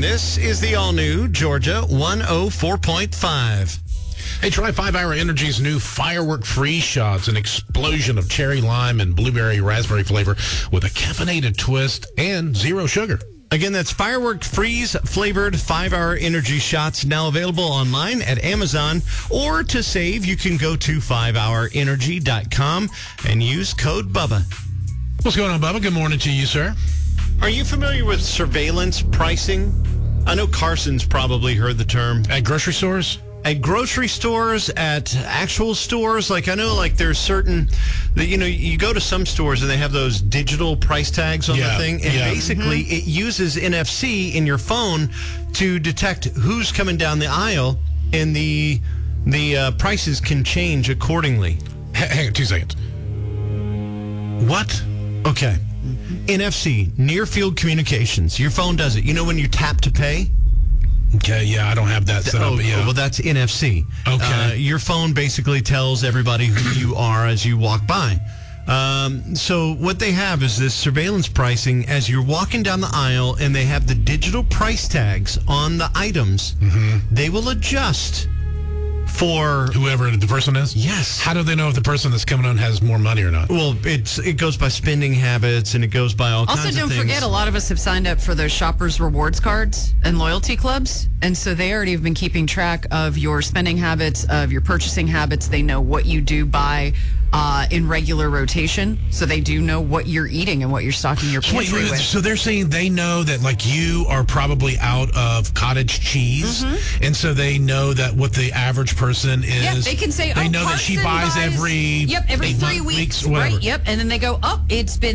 This is the all-new Georgia 104.5. Hey, try 5 Hour Energy's new Firework Freeze Shots, an explosion of cherry lime and blueberry raspberry flavor with a caffeinated twist and zero sugar. Again, that's Firework Freeze flavored 5 Hour Energy shots, now available online at Amazon. Or to save, you can go to 5hourenergy.com and use code BUBBA. What's going on, Bubba? Good morning to you, sir. Are you familiar with surveillance pricing? I know Carson's probably heard the term. At grocery stores? At grocery stores, at actual stores, like I know like there's certain, you go to some stores and they have those digital price tags on the thing. And basically it uses NFC in your phone to detect who's coming down the aisle, and the prices can change accordingly. Hang on 2 seconds. What? Okay. NFC, near field communications. Your phone does it. You know when you tap to pay? Okay, yeah, I don't have that set up. Well, that's NFC. Okay. Your phone basically tells everybody who you are as you walk by. So what they have is this surveillance pricing as you're walking down the aisle, and they have the digital price tags on the items. They will adjust for whoever the person is? Yes. How do they know if the person that's coming on has more money or not? Well, it goes by spending habits, and it goes by all kinds of things. Also, don't forget, a lot of us have signed up for those Shoppers Rewards cards and loyalty clubs, and so they already have been keeping track of your spending habits, of your purchasing habits. They know what you do buy in regular rotation, so they do know what you're eating and what you're stocking your pantry with. So they're saying they know that, like, you are probably out of cottage cheese, and so they know that what the average person is. Yep, they can say, they know that she buys every 3 weeks, or whatever. right? Yep, and then they go, it's been